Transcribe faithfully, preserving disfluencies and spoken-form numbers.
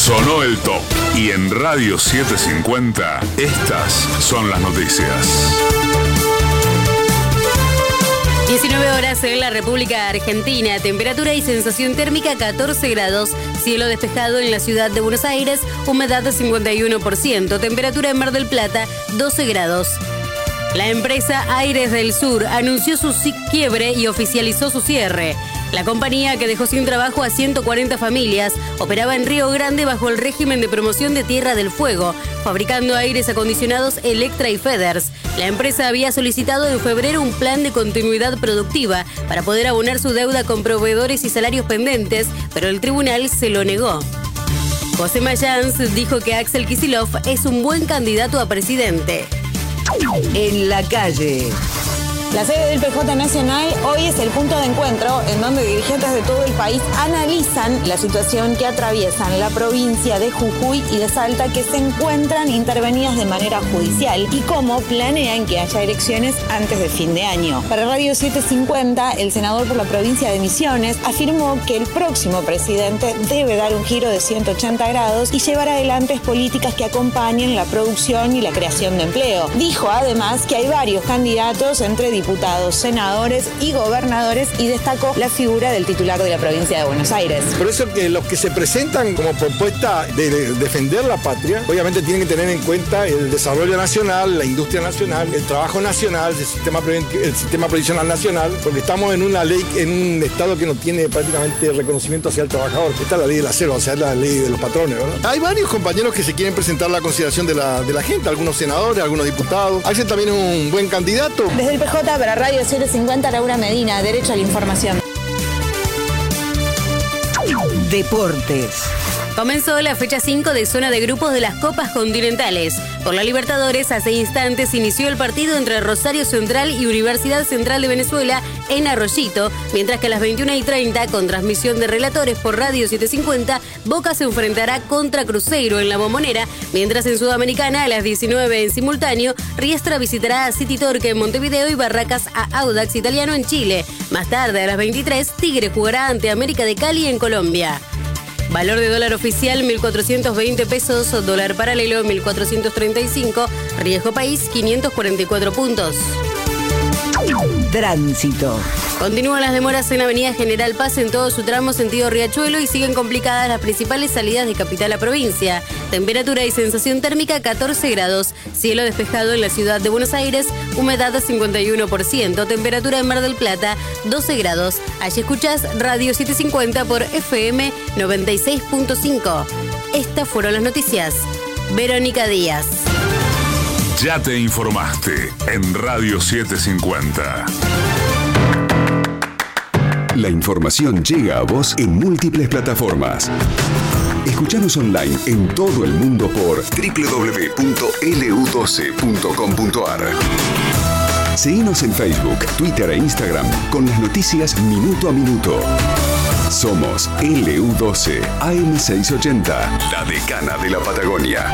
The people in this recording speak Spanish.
Sonó el top. Y en Radio setecientos cincuenta, estas son las noticias. diecinueve horas en la República Argentina, temperatura y sensación térmica catorce grados, cielo despejado en la ciudad de Buenos Aires, humedad de cincuenta y uno por ciento, temperatura en Mar del Plata doce grados. La empresa Aires del Sur anunció su quiebre y oficializó su cierre. La compañía, que dejó sin trabajo a ciento cuarenta familias, operaba en Río Grande bajo el régimen de promoción de Tierra del Fuego, fabricando aires acondicionados Electra y Feders. La empresa había solicitado en febrero un plan de continuidad productiva para poder abonar su deuda con proveedores y salarios pendentes, pero el tribunal se lo negó. José Mayans dijo que Axel Kicillof es un buen candidato a presidente. En la calle. La sede del P J Nacional hoy es el punto de encuentro en donde dirigentes de todo el país analizan la situación que atraviesan la provincia de Jujuy y de Salta, que se encuentran intervenidas de manera judicial, y cómo planean que haya elecciones antes de fin de año. Para Radio setecientos cincuenta, el senador por la provincia de Misiones afirmó que el próximo presidente debe dar un giro de ciento ochenta grados y llevar adelante políticas que acompañen la producción y la creación de empleo. Dijo además que hay varios candidatos entre diputados diputados, senadores y gobernadores, y destacó la figura del titular de la provincia de Buenos Aires. Por eso que los que se presentan como propuesta de, de defender la patria, obviamente tienen que tener en cuenta el desarrollo nacional, la industria nacional, el trabajo nacional, el sistema, el sistema previsional nacional, porque estamos en una ley, en un estado que no tiene prácticamente reconocimiento hacia el trabajador. Esta es la ley del acero, o sea, es la ley de los patrones, ¿verdad? Hay varios compañeros que se quieren presentar a la consideración de la, de la gente, algunos senadores, algunos diputados. Axel también es un buen candidato. Desde el P J para Radio setecientos cincuenta, Laura Medina, derecho a la información. Deportes. Comenzó la fecha cinco de zona de grupos de las Copas Continentales. Por la Libertadores, hace instantes inició el partido entre Rosario Central y Universidad Central de Venezuela en Arroyito, mientras que a las veintiuna y treinta, con transmisión de relatores por Radio setecientos cincuenta, Boca se enfrentará contra Cruzeiro en La Bombonera, mientras en Sudamericana, a las diecinueve en simultáneo, Riestra visitará a City Torque en Montevideo y Barracas a Audax Italiano en Chile. Más tarde, a las veintitrés, Tigre jugará ante América de Cali en Colombia. Valor de dólar oficial mil cuatrocientos veinte pesos, dólar paralelo mil cuatrocientos treinta y cinco, riesgo país quinientos cuarenta y cuatro puntos. Tránsito. Continúan las demoras en Avenida General Paz en todo su tramo sentido Riachuelo y siguen complicadas las principales salidas de capital a provincia. Temperatura y sensación térmica catorce grados, cielo despejado en la ciudad de Buenos Aires, humedad cincuenta y uno por ciento, temperatura en Mar del Plata doce grados. Allí escuchás Radio setecientos cincuenta por F M noventa y seis punto cinco. Estas fueron las noticias. Verónica Díaz. Ya te informaste en Radio setecientos cincuenta. La información llega a vos en múltiples plataformas. Escuchanos online en todo el mundo por doble u doble u doble u punto L U doce punto com punto A R. Seguinos en Facebook, Twitter e Instagram con las noticias minuto a minuto. Somos L U doce A M seiscientos ochenta, la decana de la Patagonia.